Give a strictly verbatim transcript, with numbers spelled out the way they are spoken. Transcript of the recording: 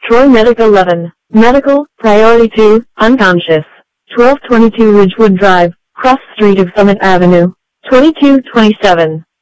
Troy Medic eleven. Medical, Priority two, unconscious. twelve twenty-two Ridgewood Drive, cross street of Summit Avenue. twenty-two twenty-seven.